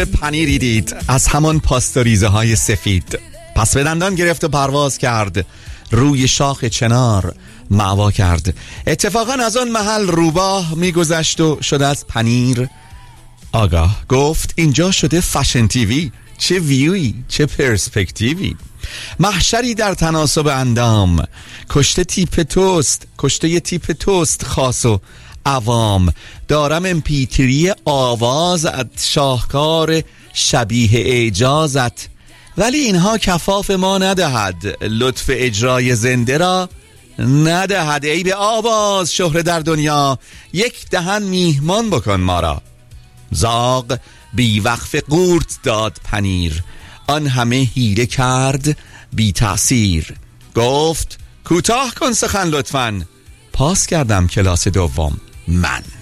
پنیری دید از همان پاستوریزه های سفید، پس به دندان گرفت و پرواز کرد، روی شاخ چنار معوا کرد. اتفاقا از آن محل روباه میگذشت و شده از پنیر آگاه. گفت اینجا شده فشن تیوی، چه ویوی، چه پرسپکتیوی. محشری در تناسب اندام، کشته تیپ توست، کشته یه تیپ توست خاص و عوام. دارم امپیتری آوازت، شاهکار شبیه اعجازت، ولی اینها کفاف ما ندهد، لطف اجرای زنده را ندهد. ای به آواز شهره در دنیا، یک دهن میهمان بکن ما را. زاغ بی وقف قورت داد پنیر، آن همه حیله کرد بی تأثیر. گفت کوتاه کن سخن لطفاً، پاس کردم کلاس دوم من.